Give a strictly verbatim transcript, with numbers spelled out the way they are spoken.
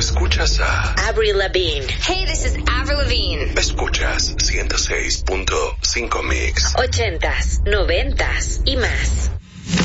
Escuchas a Avril Lavigne. Hey, this is Avril Lavigne. Escuchas ciento seis punto cinco Mix. Ochentas, noventas y más.